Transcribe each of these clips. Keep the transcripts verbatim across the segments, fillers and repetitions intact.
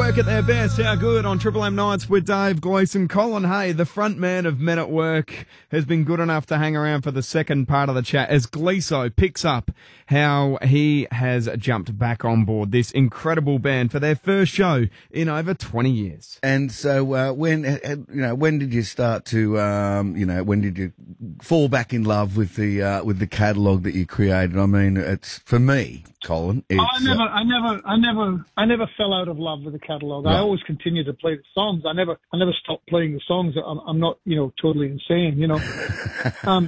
Work at their best. How good on Triple M Nights with Dave Gleeson. Colin Hay, the front man of Men at Work, has been good enough to hang around for the second part of the chat as Gleeso picks up how he has jumped back on board this incredible band for their first show in over twenty years. And so, uh, when you know, when did you start to, um, you know, when did you fall back in love with the uh, with the catalogue that you created? I mean, it's for me, Colin. It's, I never, uh, I never, I never, I never fell out of love with the catalogue. Right. I always continued to play the songs. I never, I never stopped playing the songs. I'm, I'm not, you know, totally insane, you know. um,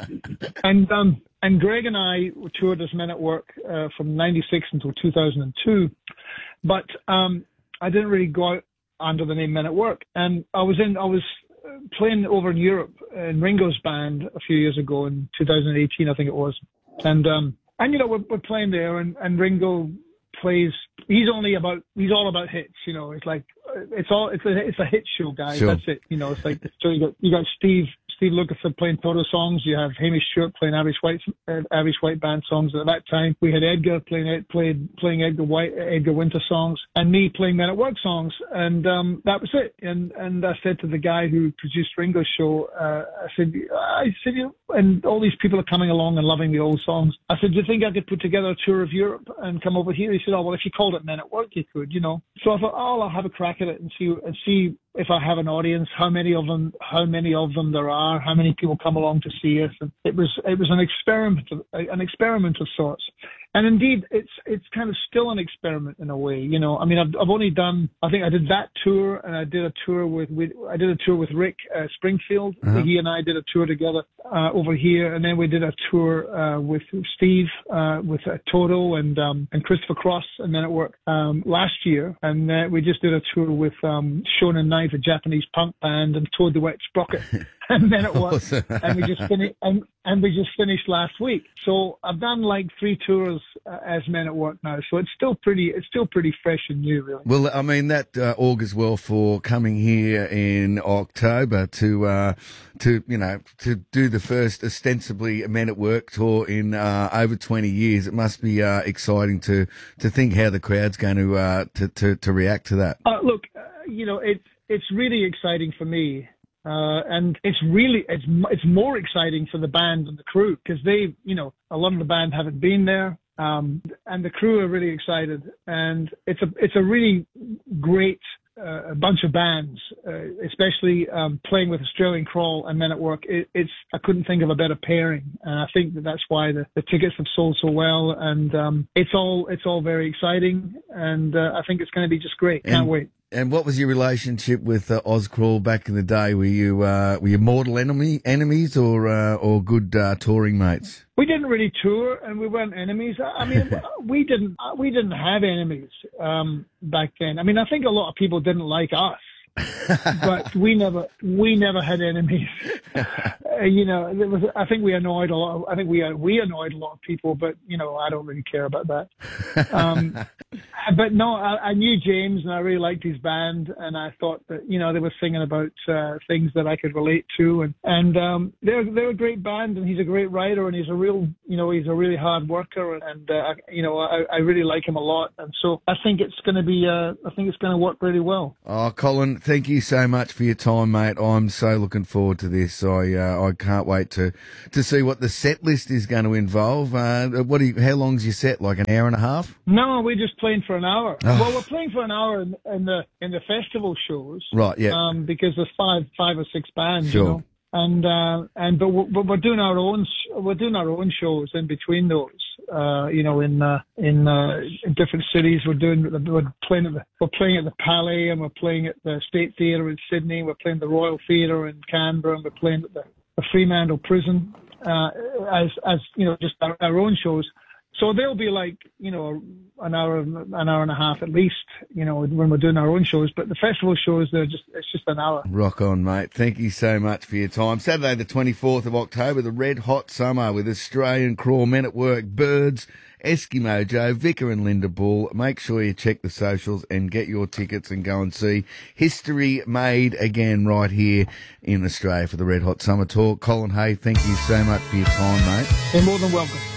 and um, and Greg and I toured as Men at Work uh, from ninety-six until two thousand two, but um, I didn't really go out under the name Men at Work. And I was in, I was playing over in Europe in Ringo's band a few years ago in two thousand eighteen, I think it was, and um, and you know we're, we're playing there, and, and Ringo plays. He's only about. He's all about hits. You know, it's like it's all. It's a it's a hit show, guys. Sure. That's it. You know, it's like so you got you got Steve Steve Lukather playing Toto songs. You have Hamish Stewart playing Irish White uh, Irish White Band songs. At that time, we had Edgar playing played playing Edgar White Edgar Winter songs, and me playing Men at Work songs, and um, that was it. And and I said to the guy who produced Ringo's show, uh, I said, I said, you know, and all these people are coming along and loving the old songs. I said, do you think I could put together a tour of Europe and come over here? He said, oh well, if you called it Men at Work, you could, you know. So I thought, oh, I'll have a crack at it and see and see. if I have an audience, how many of them, how many of them there are, how many people come along to see us. And it was, it was an experiment, an experiment of sorts. And indeed, it's, it's kind of still an experiment in a way, you know. I mean, I've, I've only done, I think I did that tour, and I did a tour with, with I did a tour with Rick uh, Springfield. Uh-huh. He and I did a tour together uh, over here, and then we did a tour uh, with Steve, uh, with uh, Toto and um, and Christopher Cross, and Men at Work um, last year, and uh, we just did a tour with um, Shonen Knife, a Japanese punk band, and Toad the Wet Sprocket. And then it was, and we just finished, and, and we just finished last week. So I've done like three tours uh, as Men at Work now. So it's still pretty, it's still pretty fresh and new, really. Well, I mean that uh, augurs well for coming here in October to, uh, to you know, to do the first ostensibly Men at Work tour in uh, over twenty years. It must be uh, exciting to to think how the crowd's going to uh, to, to to react to that. Uh, look, uh, you know, it's it's really exciting for me. Uh, and it's really, it's, it's more exciting for the band and the crew because they, you know, a lot of the band haven't been there. Um, and the crew are really excited, and it's a, it's a really great, uh, bunch of bands, uh, especially, um, playing with Australian Crawl and Men at Work. It, it's, I couldn't think of a better pairing. And I think that that's why the, the tickets have sold so well. And, um, it's all, it's all very exciting. And, uh, I think it's going to be just great. Can't and- wait. And what was your relationship with uh, Oz Crawl back in the day? Were you uh, were you mortal enemy enemies or uh, or good uh, touring mates? We didn't really tour, and we weren't enemies. I mean, we didn't we didn't have enemies um, back then. I mean, I think a lot of people didn't like us. But we never, we never had enemies. uh, you know, it was, I think we annoyed a lot. Of, I think we we annoyed a lot of people, but you know, I don't really care about that. Um, but no, I, I knew James, and I really liked his band, and I thought that you know they were singing about uh, things that I could relate to, and and um, they're they're a great band, and he's a great writer, and he's a real, you know, he's a really hard worker, and uh, you know, I, I really like him a lot, and so I think it's going to be, uh, I think it's going to work really well. Oh, Colin, thank you so much for your time, mate. I'm so looking forward to this. I uh, I can't wait to, to see what the set list is going to involve. Uh, what do you, how long's your set? Like an hour and a half? No, we're just playing for an hour. Oh. Well, we're playing for an hour in, in the in the festival shows, right? Yeah. Um, because there's five five or six bands, sure. you know. And uh, and but we're, we're doing our own we're doing our own shows in between those. Uh, you know, in uh, in, uh, in different cities, we're doing we're playing at the we're playing at the Palais, and we're playing at the State Theatre in Sydney. We're playing at the Royal Theatre in Canberra, and we're playing at the, the Fremantle Prison uh, as as you know, just our, our own shows. So they'll be like, you know, an hour, an hour and a half at least, you know, when we're doing our own shows. But the festival shows, they're just, it's just an hour. Rock on, mate. Thank you so much for your time. Saturday, the twenty-fourth of October, the Red Hot Summer with Australian Crawl, Men at Work, Birds, Eskimo Joe, Vicar and Linda Bull. Make sure you check the socials and get your tickets and go and see history made again right here in Australia for the Red Hot Summer Tour. Colin Hay, thank you so much for your time, mate. You're more than welcome.